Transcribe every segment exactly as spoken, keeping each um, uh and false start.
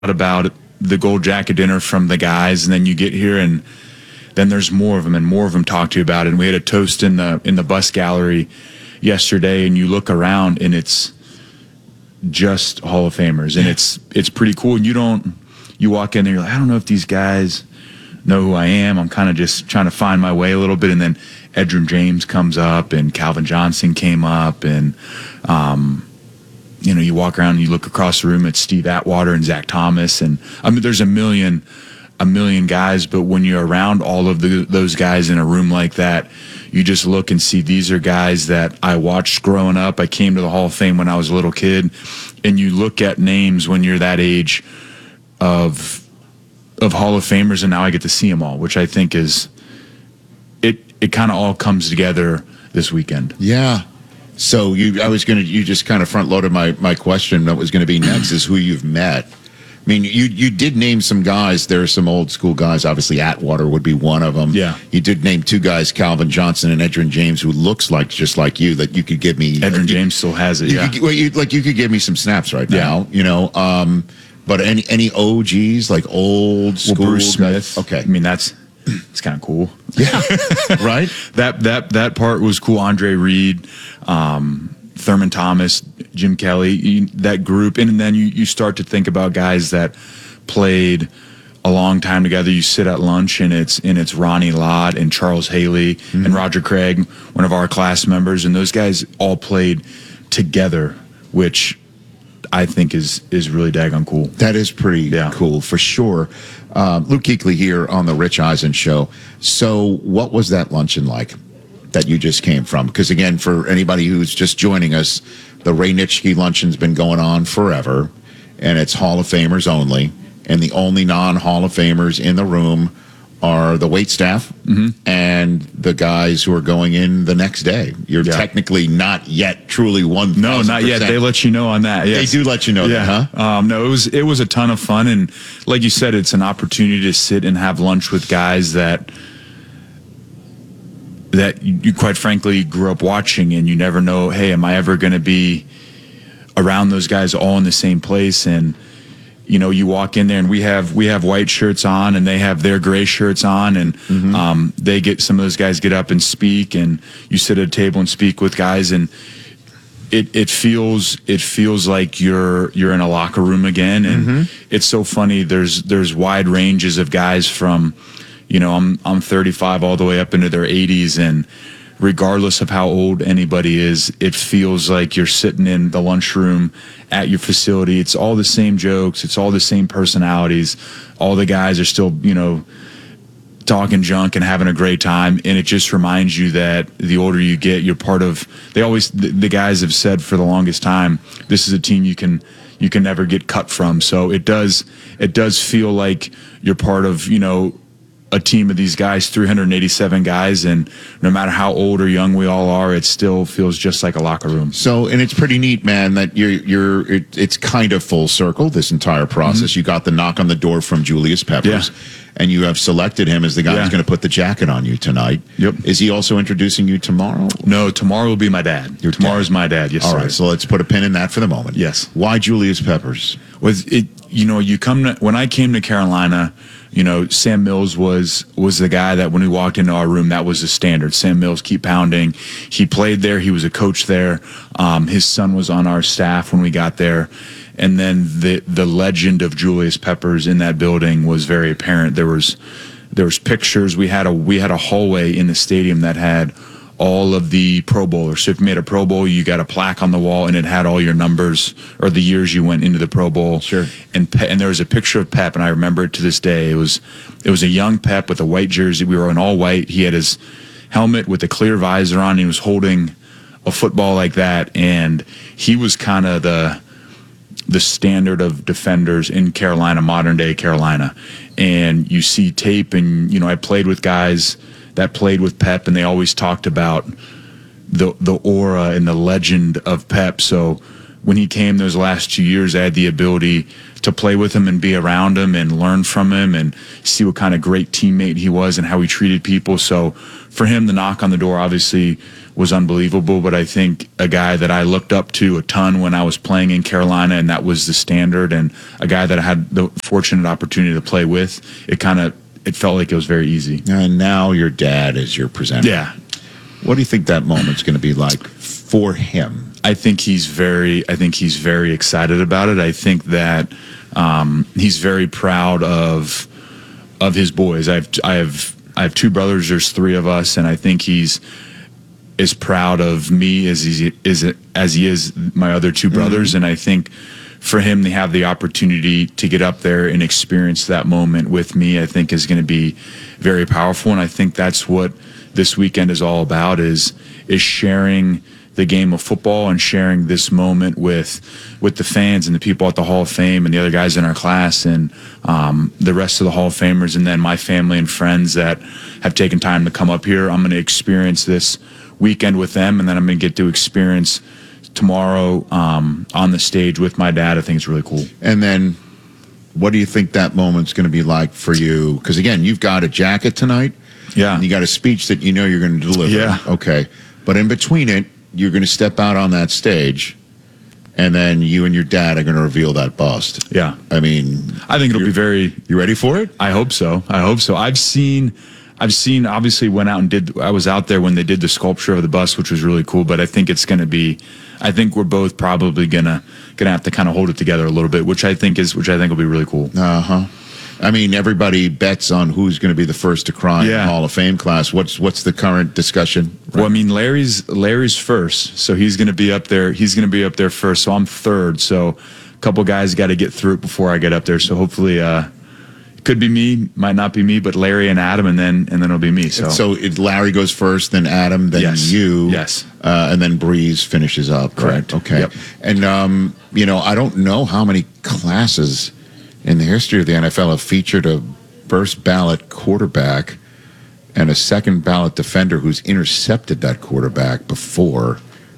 about the gold jacket dinner from the guys, and then you get here and then there's more of them and more of them talk to you about it. And we had a toast in the in the bus gallery yesterday, and you look around and it's just Hall of Famers, and it's it's pretty cool. And you don't you walk in there, you're like, I don't know if these guys know who I am. I'm kind of just trying to find my way a little bit. And then Edgerrin James comes up, and Calvin Johnson came up, and um, you know, you walk around and you look across the room at Steve Atwater and Zach Thomas, and I mean, there's a million, a million guys. But when you're around all of the, those guys in a room like that, you just look and see these are guys that I watched growing up. I came to the Hall of Fame when I was a little kid, and you look at names when you're that age of of Hall of Famers, and now I get to see them all, which I think is it. It kind of all comes together this weekend. Yeah. So you, I was gonna, you just kind of front loaded my my question that was going to be next is who you've met. I mean, you you did name some guys. There are some old school guys. Obviously, Atwater would be one of them. Yeah. You did name two guys, Calvin Johnson and Edgerrin James, who looks like just like you. That you could give me. Edgerrin you, James still has it. You Yeah. Could, well, you, like you could give me some snaps right Yeah. now. You know. Um, but any any O Gs like old school Well, Bruce guys? Smith. Okay. I mean, that's it's kind of cool. Yeah. Right. That that that part was cool. Andre Reed, um, Thurman Thomas, Jim Kelly, you, that group, and then you you start to think about guys that played a long time together. You sit at lunch, and it's and it's Ronnie Lott and Charles Haley mm-hmm. and Roger Craig, one of our class members, and those guys all played together, which I think is is really daggone cool. That is pretty Yeah. cool for sure. Um, Luke Kuechly here on the Rich Eisen Show. So, what was that luncheon like that you just came from? Because again, for anybody who's just joining us, the Ray Nitschke luncheon's been going on forever, and it's Hall of Famers only. And the only non-Hall of Famers in the room are the wait staff mm-hmm. and the guys who are going in the next day. You're Yeah. technically not yet truly one. No, not yet. They let you know on that. Yes. They do let you know yeah. that, huh? Um, no, it was it was a ton of fun, and like you said, it's an opportunity to sit and have lunch with guys that that you, you quite frankly grew up watching, and you never know. Hey, am I ever going to be around those guys all in the same place? And you know, you walk in there, and we have we have white shirts on, and they have their gray shirts on, and mm-hmm. um, they get some of those guys get up and speak, and you sit at a table and speak with guys, and it it feels it feels like you're you're in a locker room again, and mm-hmm. it's so funny. There's there's wide ranges of guys from, you know, I'm I'm thirty-five all the way up into their eighties, and regardless of how old anybody is, it feels like you're sitting in the lunchroom at your facility. It's all the same jokes. It's all the same personalities. All the guys are still, you know, talking junk and having a great time. And it just reminds you that the older you get, you're part of, they always, the, the guys have said for the longest time, this is a team you can, you can never get cut from. So it does, it does feel like you're part of, you know, a team of these guys, three hundred eighty-seven guys, and no matter how old or young we all are, it still feels just like a locker room. So, and it's pretty neat, man, that you're, you're it, it's kind of full circle, this entire process. Mm-hmm. You got the knock on the door from Julius Peppers, yeah. and you have selected him as the guy yeah. who's going to put the jacket on you tonight. Yep. Is he also introducing you tomorrow? No, tomorrow will be my dad. Your Tomorrow's dad. my dad, yes, All sir. right, so let's put a pin in that for the moment. Yes. Why Julius Peppers? Was it, you know, you come to, when I came to Carolina, you know, Sam Mills was was the guy that when we walked into our room, that was the standard. Sam Mills, keep pounding. He played there. He was a coach there. Um, his son was on our staff when we got there. And then the the legend of Julius Peppers in that building was very apparent. There was there was pictures. We had a we had a hallway in the stadium that had all of the Pro Bowlers. So if you made a Pro Bowl, you got a plaque on the wall, and it had all your numbers or the years you went into the Pro Bowl. Sure. And Pe- and there was a picture of Pep, and I remember it to this day. It was it was a young Pep with a white jersey. We were in all white. He had his helmet with a clear visor on. And he was holding a football like that, and he was kind of the the standard of defenders in Carolina, modern day Carolina. And you see tape, and you know, I played with guys that played with Pep, and they always talked about the the aura and the legend of Pep. So when he came those last two years, I had the ability to play with him and be around him and learn from him and see what kind of great teammate he was and how he treated people. So for him, the knock on the door obviously was unbelievable. But I think a guy that I looked up to a ton when I was playing in Carolina, and that was the standard, and a guy that I had the fortunate opportunity to play with, it kind of it felt like it was very easy. And now your dad is your presenter. Yeah. What do you think that moment's going to be like for him? I think he's very I think he's very excited about it. I think that um, he's very proud of of his boys. I have I have I have two brothers. There's three of us, and I think he's as proud of me as he is as he is my other two brothers. Mm-hmm. And I think for him to have the opportunity to get up there and experience that moment with me, I think is going to be very powerful. And I think that's what this weekend is all about, is is sharing the game of football and sharing this moment with with the fans and the people at the Hall of Fame and the other guys in our class and um, the rest of the Hall of Famers, and then my family and friends that have taken time to come up here. I'm going to experience this weekend with them, and then I'm going to get to experience tomorrow um, on the stage with my dad. I think it's really cool. And then what do you think that moment's going to be like for you? Because, again, you've got a jacket tonight. Yeah. And you got a speech that you know you're going to deliver. Yeah. Okay. But in between it, you're going to step out on that stage, and then you and your dad are going to reveal that bust. Yeah. I mean, I think it'll be very... You ready for it? I hope so. I hope so. I've seen... I've seen, obviously went out and did, I was out there when they did the sculpture of the bus, which was really cool, but I think it's going to be, I think we're both probably going to, going to have to kind of hold it together a little bit, which I think is, which I think will be really cool. Uh-huh. I mean, everybody bets on who's going to be the first to cry Yeah. in the Hall of Fame class. What's, what's the current discussion? Well, I mean, Larry's, Larry's first, so he's going to be up there, he's going to be up there first, so I'm third, so a couple guys got to get through it before I get up there, so hopefully, uh, could be me, might not be me, but Larry and Adam, and then and then it'll be me. So, so it, Larry goes first, then Adam, then Yes. you, Yes. uh, and then Breeze finishes up. Correct. Right? Okay. Yep. And um, you know, I don't know how many classes in the history of the N F L have featured a first ballot quarterback and a second ballot defender who's intercepted that quarterback before.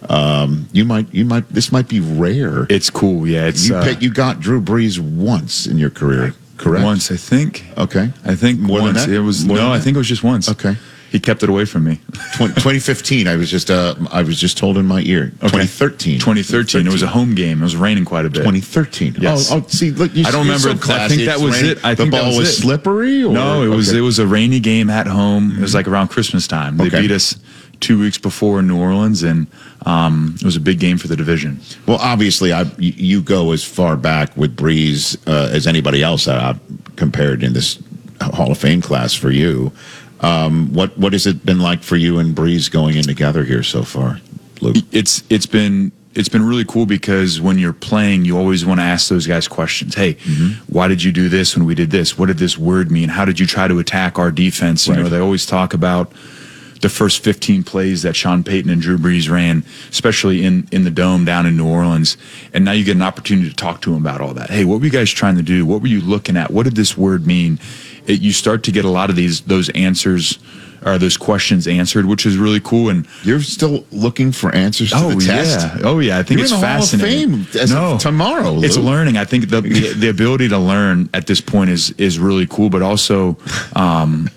Um, you might, you might, this might be rare. it's cool, yeah. It's you uh, pick, you got Drew Brees once in your career. Correct. Once, I think. Okay. I think More than once. that? It was More no, than I that? think it was just once. Okay. He kept it away from me. twenty fifteen. I was just uh, I was just told in my ear. Okay. twenty thirteen. twenty thirteen. It was a home game. It was raining quite a bit. twenty thirteen. Yes. Oh, oh, see, look, you, I don't you're remember. so I classy. think that It's was raining. it. I the think that ball was was it. slippery. Or? No, it was Okay. it was a rainy game at home. It was like around Christmas time. They Okay. beat us two weeks before in New Orleans, and um, it was a big game for the division. Well, obviously, I you you go as far back with Breeze uh, as anybody else that I've compared in this Hall of Fame class for you. Um, what what has it been like for you and Breeze going in together here so far, Luke? It's it's been it's been really cool because when you're playing, you always want to ask those guys questions. Hey, Mm-hmm. why did you do this when we did this? What did this word mean? How did you try to attack our defense? You Right. know, they always talk about the first fifteen plays that Sean Payton and Drew Brees ran, especially in, in the Dome down in New Orleans. And now you get an opportunity to talk to them about all that. Hey, what were you guys trying to do? What were you looking at? What did this word mean? It, you start to get a lot of these those answers or those questions answered, which is really cool. And You're still looking for answers to oh the test? yeah, oh yeah, I think You're it's in the Hall of fascinating. Fame as of tomorrow, it's Lou. learning. I think the, the the ability to learn at this point is is really cool. But also, um,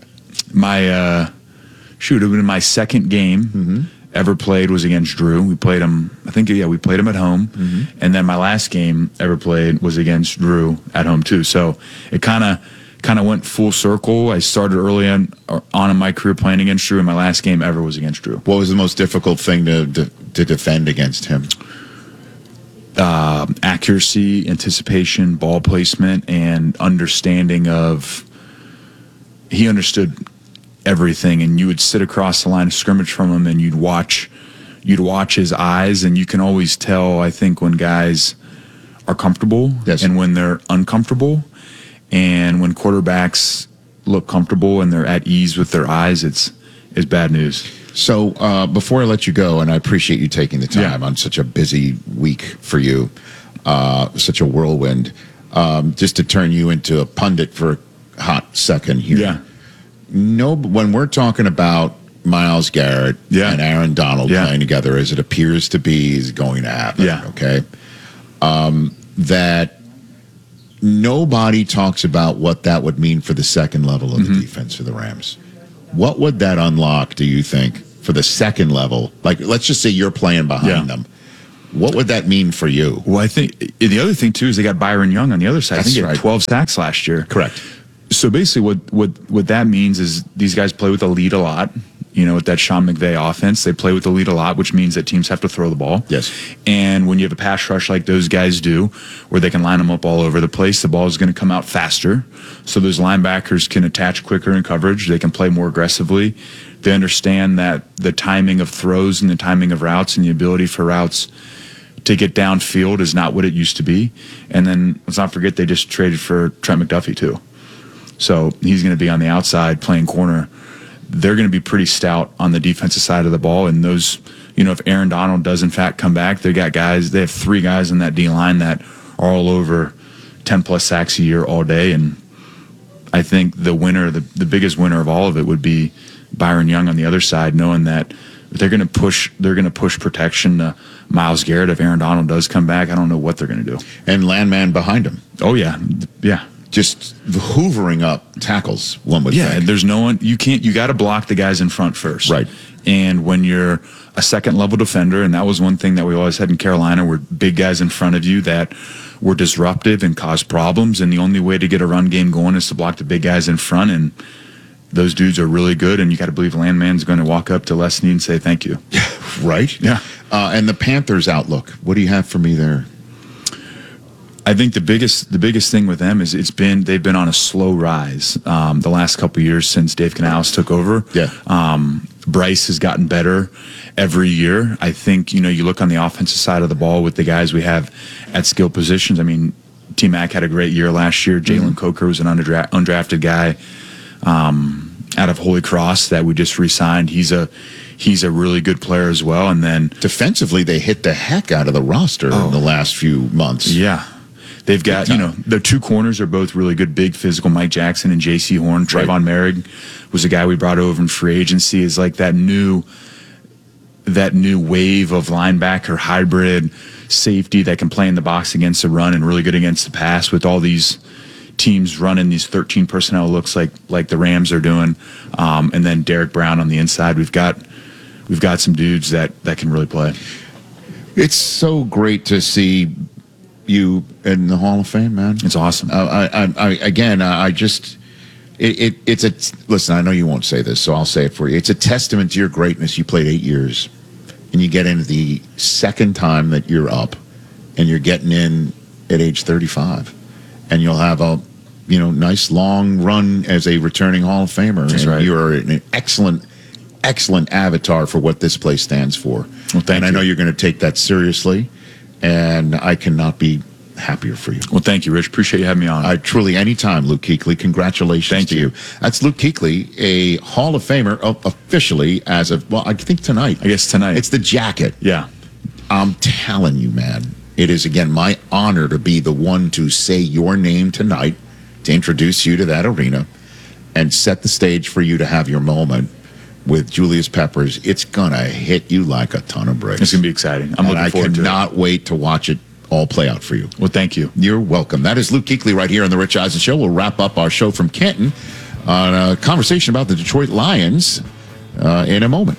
my uh, shoot, it was my second game Mm-hmm. ever played was against Drew. We played him. I think yeah, we played him at home, Mm-hmm. and then my last game ever played was against Drew at home too. So it kind of. Kind of went full circle. I started early on, on in my career playing against Drew, and my last game ever was against Drew. What was the most difficult thing to to, to defend against him? Uh, accuracy, anticipation, ball placement, and understanding of. He understood everything, and you would sit across the line of scrimmage from him, and you'd watch, you'd watch his eyes, and you can always tell. I think when guys are comfortable, Yes. and when they're uncomfortable. And when quarterbacks look comfortable and they're at ease with their eyes, it's it's bad news. So uh, before I let you go, and I appreciate you taking the time Yeah. on such a busy week for you, uh, such a whirlwind, um, just to turn you into a pundit for a hot second here. Yeah. No, when we're talking about Myles Garrett Yeah. and Aaron Donald Yeah. playing together, as it appears to be, is going to happen. Yeah. Okay. Um, that. Nobody talks about what that would mean for the second level of Mm-hmm. the defense for the Rams. What would that unlock, do you think, for the second level, like let's just say you're playing behind Yeah. them, what would that mean for you? Well, I think the other thing too is they got Byron Young on the other side. That's I think he had right. twelve sacks last year. Correct. So basically, what what what that means is these guys play with the lead a lot. You know, with that Sean McVay offense, they play with the lead a lot, which means that teams have to throw the ball. Yes. And when you have a pass rush like those guys do, where they can line them up all over the place, the ball is going to come out faster. So those linebackers can attach quicker in coverage. They can play more aggressively. They understand that the timing of throws and the timing of routes and the ability for routes to get downfield is not what it used to be. And then let's not forget they just traded for Trent McDuffie too. So he's going to be on the outside playing corner. They're going to be pretty stout on the defensive side of the ball. And those, you know, if Aaron Donald does in fact come back, they got guys, they have three guys in that D line that are all over ten plus sacks a year all day. And I think the winner, the, the biggest winner of all of it would be Byron Young on the other side, knowing that they're going to push, they're going to push protection to Myles Garrett. If Aaron Donald does come back, I don't know what they're going to do. And Landman behind him. Oh yeah. Yeah. Just hoovering up tackles, one would Yeah, think. there's no one, you can't, you got to block the guys in front first. Right. And when you're a second level defender, and that was one thing that we always had in Carolina, were big guys in front of you that were disruptive and caused problems. And the only way to get a run game going is to block the big guys in front. And those dudes are really good. And you got to believe Landman's going to walk up to Les Snead and say thank you. Right? Yeah. Uh, and the Panthers' outlook, what do you have for me there? I think the biggest the biggest thing with them is it's been they've been on a slow rise um, the last couple of years since Dave Canales took over. Yeah. Um, Bryce has gotten better every year. I think, you know, you look on the offensive side of the ball with the guys we have at skill positions. I mean, T Mac had a great year last year. Jalen mm-hmm. Coker was an undra- undrafted guy um, out of Holy Cross that we just re-signed. He's a he's a really good player as well. And then defensively, they hit the heck out of the roster oh. in the last few months. Yeah. They've got, you know, their two corners are both really good, big, physical. Mike Jackson and J C Horn. Trayvon right. Merrick was a guy we brought over in free agency. Is like that new, that new wave of linebacker hybrid safety that can play in the box against the run and really good against the pass. With all these teams running these thirteen personnel looks like like the Rams are doing, um, and then Derek Brown on the inside. We've got we've got some dudes that that can really play. It's so great to see you in the Hall of Fame, man. It's awesome. Uh, I, I, I, again, I just, it, it, it's a, listen, I know you won't say this, so I'll say it for you. It's a testament to your greatness. You played eight years, and you get into the second time that you're up, and you're getting in at age thirty-five, and you'll have a, you know, nice long run as a returning Hall of Famer. That's and right. You're an excellent, excellent avatar for what this place stands for. Well, thank and you. I know you're going to take that seriously. And I cannot be happier for you. Well, thank you, Rich. Appreciate you having me on. I truly, anytime, Luke Kuechly. Congratulations thank to you. you. That's Luke Kuechly, a Hall of Famer, uh, officially as of, well, I think tonight. I guess tonight. It's the jacket. Yeah. I'm telling you, man, it is, again, my honor to be the one to say your name tonight, to introduce you to that arena, and set the stage for you to have your moment with Julius Peppers. It's going to hit you like a ton of bricks. It's going to be exciting. I'm and looking I forward to it. I cannot wait to watch it all play out for you. Well, thank you. You're welcome. That is Luke Kuechly right here on The Rich Eisen Show. We'll wrap up our show from Canton on a conversation about the Detroit Lions uh, in a moment.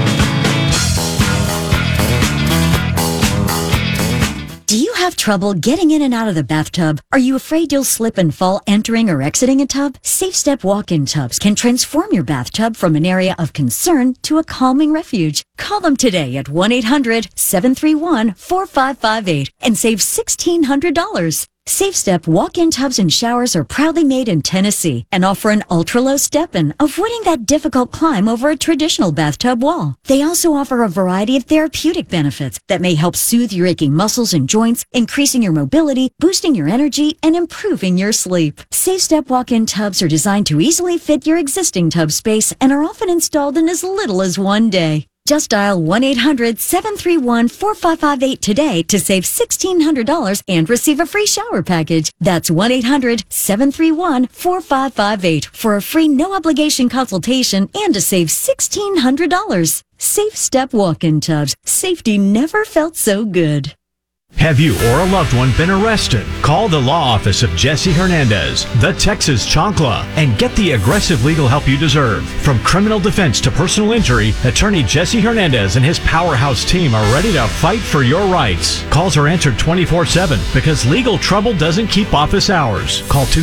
Do you have trouble getting in and out of the bathtub? Are you afraid you'll slip and fall entering or exiting a tub? Safe Step walk-in tubs can transform your bathtub from an area of concern to a calming refuge. Call them today at one eight hundred seven three one four five five eight and save sixteen hundred dollars. Safe Step walk-in tubs and showers are proudly made in Tennessee and offer an ultra-low step-in, avoiding that difficult climb over a traditional bathtub wall. They also offer a variety of therapeutic benefits that may help soothe your aching muscles and joints, increasing your mobility, boosting your energy, and improving your sleep. Safe Step walk-in tubs are designed to easily fit your existing tub space and are often installed in as little as one day. Just dial one eight hundred seven three one four five five eight today to save sixteen hundred dollars and receive a free shower package. That's one eight hundred seven three one four five five eight for a free no-obligation consultation and to save sixteen hundred dollars. Safe Step walk-in tubs. Safety never felt so good. Have you or a loved one been arrested? Call the law office of Jesse Hernandez, the Texas Chancla, and get the aggressive legal help you deserve. From criminal defense to personal injury, attorney Jesse Hernandez and his powerhouse team are ready to fight for your rights. Calls are answered twenty-four seven because legal trouble doesn't keep office hours. Call two